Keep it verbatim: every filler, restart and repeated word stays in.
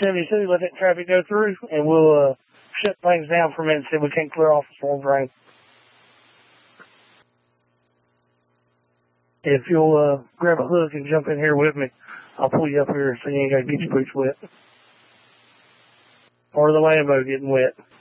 seventy-two, let that traffic go through, and we'll uh, shut things down for a minute and see if we can't clear off the storm drain. If you'll uh, grab a hook and jump in here with me, I'll pull you up here so you ain't got to get your boots wet. Or the Lambo getting wet.